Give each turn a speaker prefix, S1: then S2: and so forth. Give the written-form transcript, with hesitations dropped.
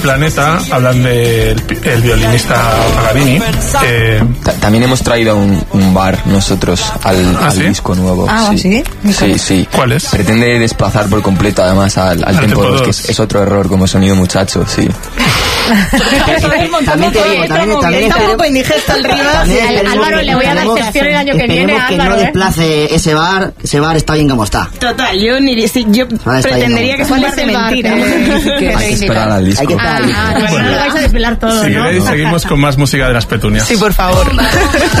S1: Planeta hablan del violinista Paganini.
S2: También hemos traído un bar nosotros al
S1: ¿sí?
S2: disco nuevo.
S3: ¿Sí?
S2: Sí.
S1: ¿Cuál es?
S2: Pretende desplazar por completo además al Tempo 2, que es otro error como sonido muchacho, sí.
S4: También te digo, también
S3: está un poco indigesto el Rivas.
S5: Álvaro, le voy a dar sección el año que viene a
S4: que
S5: Álvaro.
S4: no desplace ese bar está bien como está.
S5: Total, yo pretendería que es un bar de mentira.
S2: Hay que esperar al disco.
S4: Hay que estar al disco.
S5: Bueno, lo vais a desvelar todo,
S1: Si
S5: ¿no?
S1: queréis, seguimos con más música de las Petunias.
S3: Sí, por favor.